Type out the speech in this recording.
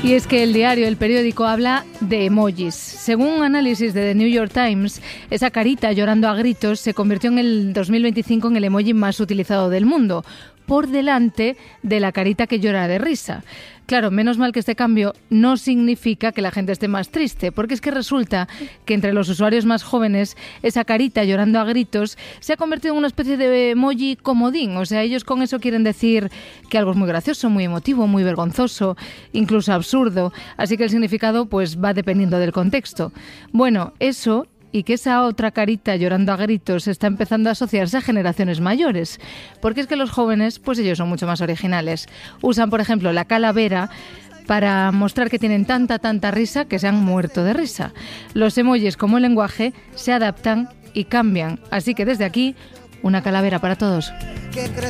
Y es que el periódico habla de emojis. Según un análisis de The New York Times, esa carita llorando a gritos se convirtió en el 2025 en el emoji más utilizado del mundo, por delante de la carita que llora de risa. Claro, menos mal que este cambio no significa que la gente esté más triste, porque es que resulta que entre los usuarios más jóvenes esa carita llorando a gritos se ha convertido en una especie de emoji comodín. O sea, ellos con eso quieren decir que algo es muy gracioso, muy emotivo, muy vergonzoso, incluso absurdo. Así que el significado pues va dependiendo del contexto. Bueno, eso y que esa otra carita llorando a gritos está empezando a asociarse a generaciones mayores. Porque es que los jóvenes, pues ellos son mucho más originales. Usan, por ejemplo, la calavera para mostrar que tienen tanta risa que se han muerto de risa. Los emojis, como el lenguaje, se adaptan y cambian. Así que desde aquí, una calavera para todos.